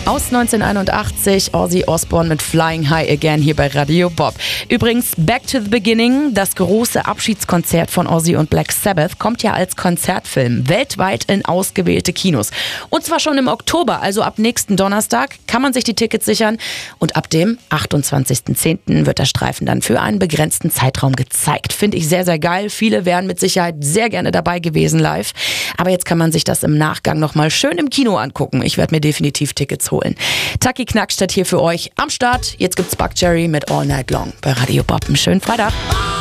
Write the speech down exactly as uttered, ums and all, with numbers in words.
Aus neunzehnhunderteinundachtzig, Ozzy Osbourne mit Flying High Again hier bei Radio Bob. Übrigens, Back to the Beginning, das große Abschiedskonzert von Ozzy und Black Sabbath, kommt ja als Konzertfilm weltweit in ausgewählte Kinos. Und zwar schon im Oktober, also ab nächsten Donnerstag, kann man sich die Tickets sichern. Und ab dem achtundzwanzigsten zehnten wird der Streifen dann für einen begrenzten Zeitraum gezeigt. Finde ich sehr, sehr geil. Viele wären mit Sicherheit sehr gerne dabei gewesen live. Aber jetzt kann man sich das im Nachgang nochmal schön im Kino angucken. Ich werde mir definitiv Tickets holen. Taki Knackstadt hier für euch am Start. Jetzt gibt's Buckcherry mit All Night Long bei Radio Bob. Einen schönen Freitag.